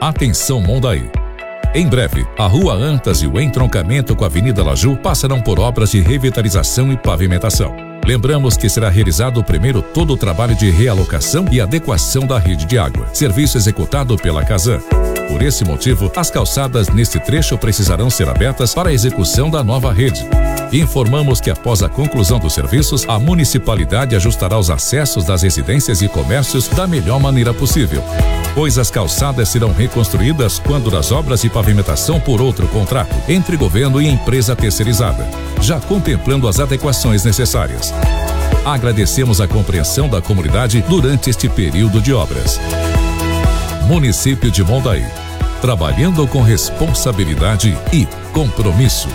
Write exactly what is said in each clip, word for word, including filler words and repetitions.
Atenção Mondaí. Em breve, a Rua Antas e o entroncamento com a Avenida Laju passarão por obras de revitalização e pavimentação. Lembramos que será realizado primeiro todo o trabalho de realocação e adequação da rede de água, serviço executado pela Casan. Por esse motivo, as calçadas neste trecho precisarão ser abertas para a execução da nova rede. Informamos que após a conclusão dos serviços, a municipalidade ajustará os acessos das residências e comércios da melhor maneira possível, pois as calçadas serão reconstruídas quando das obras de pavimentação por outro contrato, entre governo e empresa terceirizada, já contemplando as adequações necessárias. Agradecemos a compreensão da comunidade durante este período de obras. Município de Mondaí, trabalhando com responsabilidade e compromisso.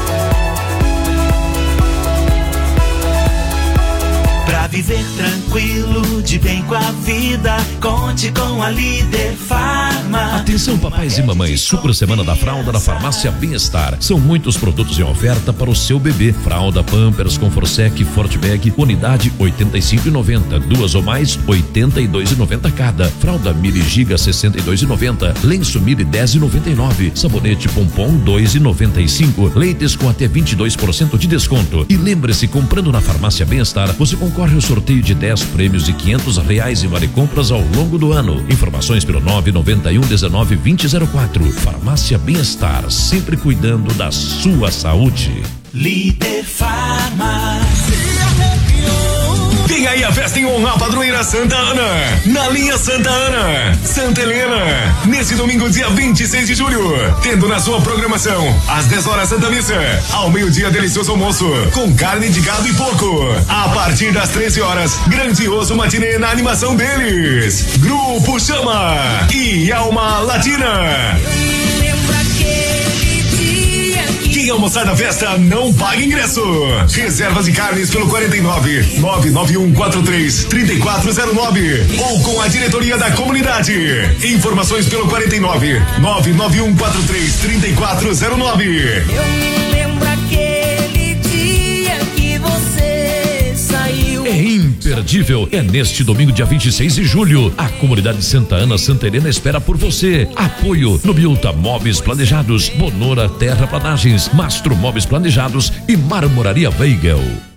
Pra viver tranquilo, de bem com a vida, conte com a Líder Farma. Atenção papais e mamães, Super Semana da Fralda na Farmácia Bem-Estar. São muitos produtos em oferta para o seu bebê. Fralda Pampers com Forsec Fortbag, unidade oitenta e cinco reais e noventa centavos. Duas ou mais, oitenta e dois reais e noventa centavos cada. Fralda Mili Giga, sessenta e dois reais e noventa centavos. Lenço Mili, dez reais e noventa e nove centavos. Sabonete Pompom, dois reais e noventa e cinco centavos. Leites com até vinte e dois por cento de desconto. E lembre-se, comprando na Farmácia Bem-Estar, você concorre ao sorteio de dez prêmios de quinhentos reais em vale compras ao longo do ano. Informações pelo nove nove um, dezenove, vinte zero quatro. Farmácia Bem-Estar, sempre cuidando da sua saúde. Líder Farma. Vem aí a festa em honra à padroeira Santa Ana, na linha Santa Ana, Santa Helena, nesse domingo dia vinte e seis de julho, tendo na sua programação, às dez horas Santa Missa, ao meio-dia delicioso almoço, com carne de gado e porco, a partir das treze horas, grandioso matinê na animação deles, Grupo Chama e Alma Latina. Quem almoçar na festa não paga ingresso. Reservas de carnes pelo quarenta e nove, nove nove um quatro três, três quatro zero nove ou com a diretoria da comunidade. Informações pelo quarenta e nove, nove nove um quatro três, três quatro zero nove. Eu me lembro aquele dia que você saiu. É imperdível. É neste domingo, dia vinte e seis de julho. A comunidade de Santa Ana, Santa Helena espera por você. Apoio Nobilta Móveis Planejados, Bonora Terraplanagens, Mastro Móveis Planejados e Marmoraria Weigel.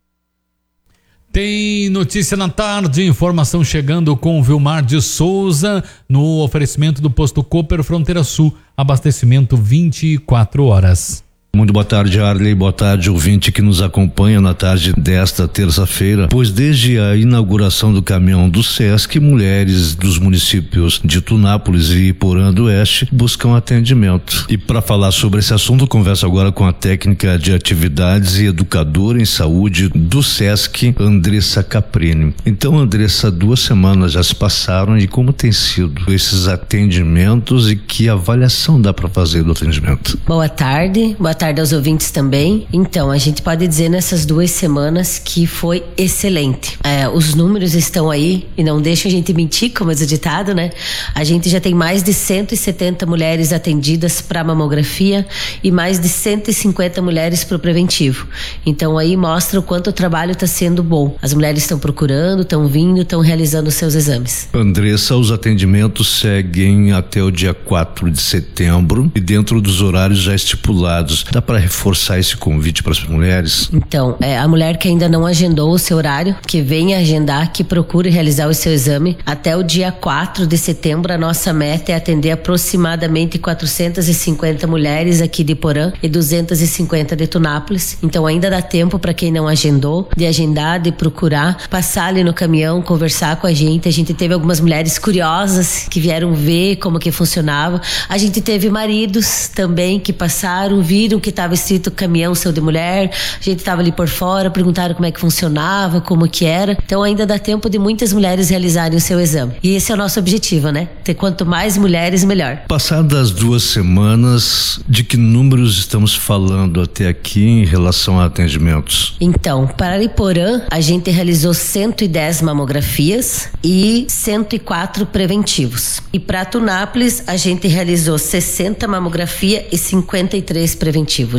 Tem notícia na tarde, informação chegando com Vilmar de Souza no oferecimento do posto Cooper Fronteira Sul, abastecimento vinte e quatro horas. Muito boa tarde, Arley, boa tarde, ouvinte que nos acompanha na tarde desta terça-feira, pois desde a inauguração do caminhão do Sesc, mulheres dos municípios de Tunápolis e Iporã do Oeste buscam atendimento. E para falar sobre esse assunto, converso agora com a técnica de atividades e educadora em saúde do Sesc, Andressa Caprini. Então, Andressa, duas semanas já se passaram e como tem sido esses atendimentos e que avaliação dá para fazer do atendimento? Boa tarde, boa tarde aos ouvintes também. Então, a gente pode dizer nessas duas semanas que foi excelente. É, os números estão aí e não deixam a gente mentir, como diz o ditado, né? A gente já tem mais de cento e setenta mulheres atendidas para mamografia e mais de cento e cinquenta mulheres para o preventivo. Então, aí mostra o quanto o trabalho está sendo bom. As mulheres estão procurando, estão vindo, estão realizando os seus exames. Andressa, os atendimentos seguem até o dia quatro de setembro e dentro dos horários já estipulados. Dá para reforçar esse convite para as mulheres? Então, é, a mulher que ainda não agendou o seu horário, que venha agendar, que procure realizar o seu exame. Até o dia quatro de setembro, a nossa meta é atender aproximadamente quatrocentas e cinquenta mulheres aqui de Iporã e duzentas e cinquenta de Tunápolis. Então, ainda dá tempo para quem não agendou, de agendar, de procurar, passar ali no caminhão, conversar com a gente. A gente teve algumas mulheres curiosas que vieram ver como que funcionava. A gente teve maridos também que passaram, viram que estava escrito caminhão seu de mulher, a gente estava ali por fora, perguntaram como é que funcionava, como que era. Então ainda dá tempo de muitas mulheres realizarem o seu exame. E esse é o nosso objetivo, né? Ter quanto mais mulheres, melhor. Passadas duas semanas, de que números estamos falando até aqui em relação a atendimentos? Então, para Iporã, a gente realizou cento e dez mamografias e cento e quatro preventivos. E para Tunápolis, a gente realizou sessenta mamografia e cinquenta e três preventivos já.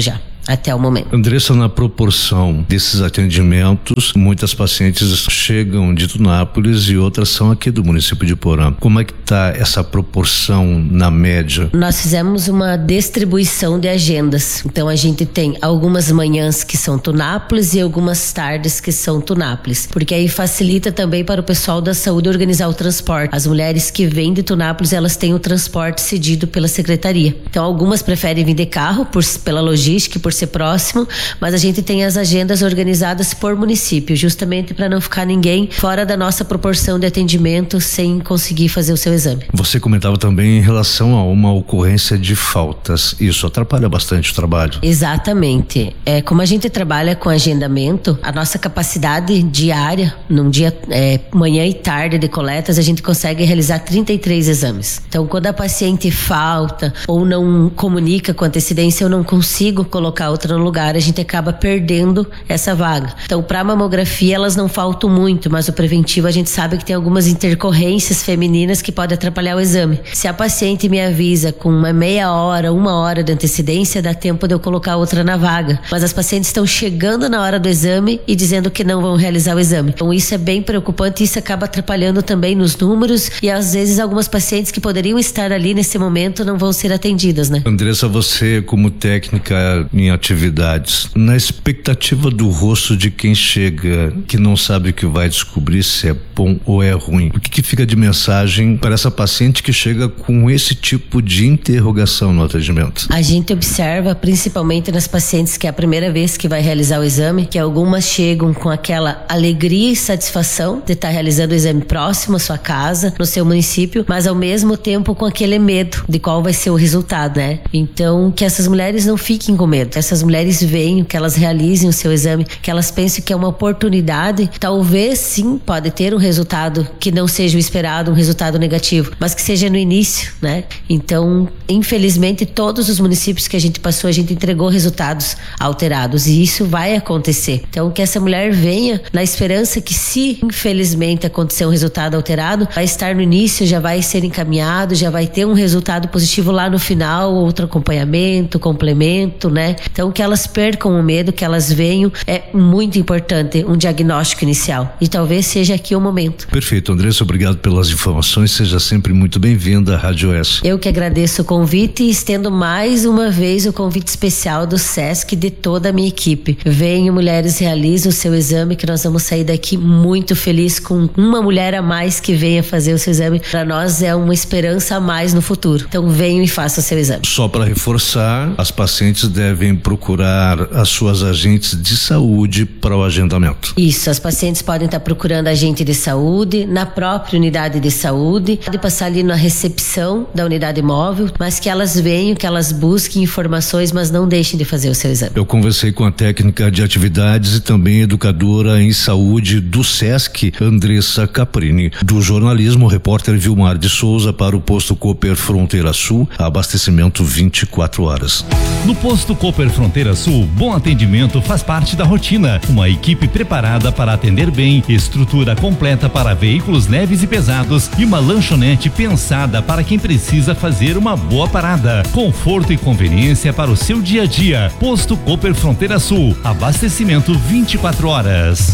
até o momento. Andressa, na proporção desses atendimentos, muitas pacientes chegam de Tunápolis e outras são aqui do município de Porã. Como é que está essa proporção na média? Nós fizemos uma distribuição de agendas. Então a gente tem algumas manhãs que são Tunápolis e algumas tardes que são Tunápolis, porque aí facilita também para o pessoal da saúde organizar o transporte. As mulheres que vêm de Tunápolis, elas têm o transporte cedido pela secretaria. Então algumas preferem vir de carro por, pela logística e por ser próximo, mas a gente tem as agendas organizadas por município, justamente para não ficar ninguém fora da nossa proporção de atendimento sem conseguir fazer o seu exame. Você comentava também em relação a uma ocorrência de faltas. Isso atrapalha bastante o trabalho. Exatamente. É, como a gente trabalha com agendamento, a nossa capacidade diária, num dia, é, manhã e tarde de coletas, a gente consegue realizar trinta e três exames. Então, quando a paciente falta ou não comunica com antecedência, eu não consigo colocar outra no lugar, a gente acaba perdendo essa vaga. Então, para mamografia, elas não faltam muito, mas o preventivo a gente sabe que tem algumas intercorrências femininas que podem atrapalhar o exame. Se a paciente me avisa com uma meia hora, uma hora de antecedência, dá tempo de eu colocar outra na vaga. Mas as pacientes estão chegando na hora do exame e dizendo que não vão realizar o exame. Então, isso é bem preocupante e isso acaba atrapalhando também nos números e às vezes algumas pacientes que poderiam estar ali nesse momento não vão ser atendidas, né? Andressa, você como técnica em atividades, na expectativa do rosto de quem chega, que não sabe o que vai descobrir se é bom ou é ruim, o que, que fica de mensagem para essa paciente que chega com esse tipo de interrogação no atendimento? A gente observa, principalmente nas pacientes que é a primeira vez que vai realizar o exame, que algumas chegam com aquela alegria e satisfação de estar realizando o exame próximo à sua casa, no seu município, mas ao mesmo tempo com aquele medo de qual vai ser o resultado, né? Então, que essas mulheres não fiquem com medo, que essas mulheres venham, que elas realizem o seu exame, que elas pensem que é uma oportunidade, talvez sim, pode ter um resultado que não seja o esperado, um resultado negativo, mas que seja no início, né? Então, infelizmente, todos os municípios que a gente passou, a gente entregou resultados alterados e isso vai acontecer. Então, que essa mulher venha na esperança que, se infelizmente acontecer um resultado alterado, vai estar no início, já vai ser encaminhado, já vai ter um resultado positivo lá no final, outro acompanhamento, complemento, né? Então, que elas percam o medo, que elas venham, é muito importante um diagnóstico inicial e talvez seja aqui o momento. Perfeito, Andressa, obrigado pelas informações, seja sempre muito bem-vinda à Rádio S. Eu que agradeço o convite e estendo mais uma vez o convite especial do SESC e de toda a minha equipe. Venham, mulheres, realizem o seu exame, que nós vamos sair daqui muito feliz com uma mulher a mais que venha fazer o seu exame. Para nós é uma esperança a mais no futuro. Então venham e façam o seu exame. Só para reforçar, as pacientes devem procurar as suas agentes de saúde para o agendamento. Isso, as pacientes podem estar procurando agente de saúde, na própria unidade de saúde, pode passar ali na recepção da unidade móvel, mas que elas venham, que elas busquem informações, mas não deixem de fazer o seu exame. Eu conversei com a técnica de atividades e também educadora em saúde do SESC, Andressa Caprini. Do jornalismo, o repórter Vilmar de Souza para o Posto Cooper Fronteira Sul, abastecimento vinte e quatro horas. No Posto Cooper Fronteira Sul, bom atendimento faz parte da rotina. Uma equipe preparada para atender bem, estrutura completa para veículos leves e pesados e uma lanchonete pensada para quem precisa fazer uma boa parada. Conforto e conveniência para o seu dia a dia. Posto Cooper Fronteira Sul, abastecimento vinte e quatro horas.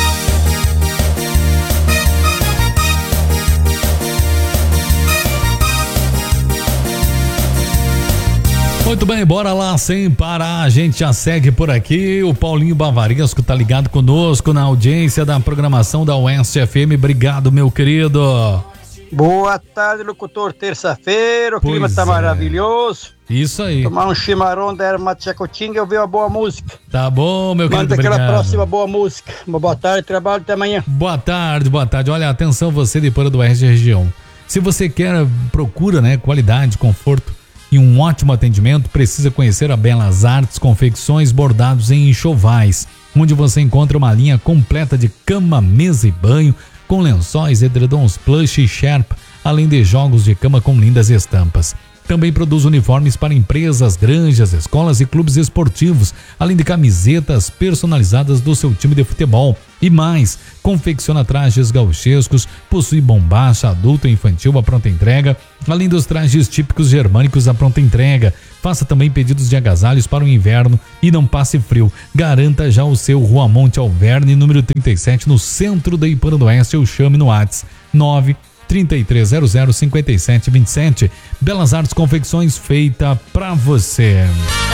Muito bem, bora lá sem parar, a gente já segue por aqui, o Paulinho Bavaresco tá ligado conosco na audiência da programação da Oeste F M, obrigado meu querido. Boa tarde, locutor, terça-feira, o pois clima tá é. maravilhoso. Isso aí. Tomar um chimarrão da erva Tchacotinga e ouvir uma boa música. Tá bom, meu querido, Manda aquela obrigado. próxima boa música. Uma boa tarde, trabalho até amanhã. Boa tarde, boa tarde. Olha, atenção você de Porã do Oeste região. Se você quer, procura, né, qualidade, conforto e um ótimo atendimento, precisa conhecer a Belas Artes Confecções Bordados em Enxovais, onde você encontra uma linha completa de cama, mesa e banho, com lençóis, edredons plush e sherpa, além de jogos de cama com lindas estampas. Também produz uniformes para empresas, granjas, escolas e clubes esportivos, além de camisetas personalizadas do seu time de futebol. E mais, confecciona trajes gauchescos, possui bombacha adulto e infantil à pronta entrega, além dos trajes típicos germânicos à pronta entrega. Faça também pedidos de agasalhos para o inverno e não passe frio. Garanta já o seu Rua Monte Alverne, número trinta e sete, no centro da Iparanduense, ou chame no WhatsApp nove trinta e três zero zero cinquenta e sete vinte e sete. Belas Artes Confecções, feita pra você.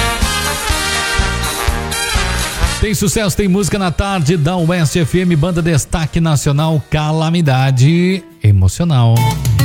Tem sucesso, tem música na tarde da Oeste F M, banda Destaque Nacional, Calamidade Emocional.